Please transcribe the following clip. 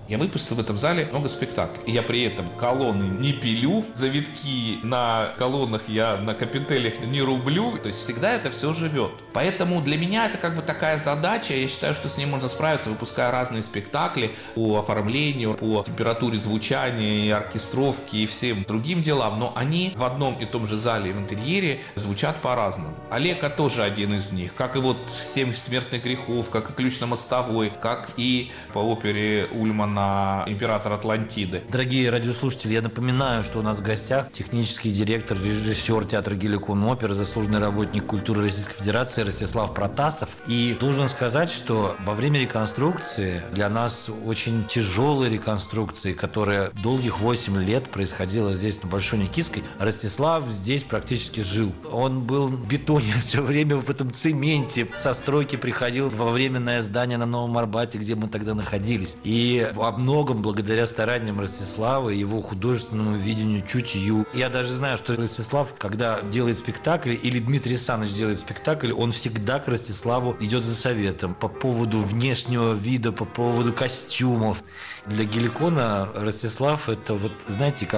Я выпустил в этом зале много спектаклей. И я при этом колонны не пилю, завитки на колоннах я на капителях не рублю. То есть всегда это все живет. Поэтому для меня это как бы такая задача. Я считаю, что с ней можно справиться, выпуская разные спектакли по оформлению, по температуре звучания и оркестровки и всем другим делам. Но они в одном и том же зале в интерьере звучат по-разному. Олега тоже один из них. Как и вот «Семь смертных грехов», как и «Ключ на мостовой», как и по опере Ульмана «Император Атлантиды». Дорогие радиослушатели, я напоминаю, что у нас в гостях технический директор, режиссер театра Геликон оперы, заслуженный работник культуры Российской Федерации Ростислав Протасов. И должен сказать, что во время реконструкции, для нас очень тяжелой реконструкции, которая долгих 8 лет происходила здесь, на Большой Никитской, Ростислав здесь практически жил. Он был в бетоне все время, в этом цементе. Со стройки приходил во временное здание на Новом Арбате, где мы тогда находились. И во многом благодаря стараниям Ростислава и его художественному видению, чутью. Я даже знаю, что Ростислав, когда делает спектакль, или Дмитрий Саныч делает спектакль, он всегда к Ростиславу идет за советом по поводу внешнего вида, по поводу костюмов. Для Геликона Ростислав — это вот, знаете, как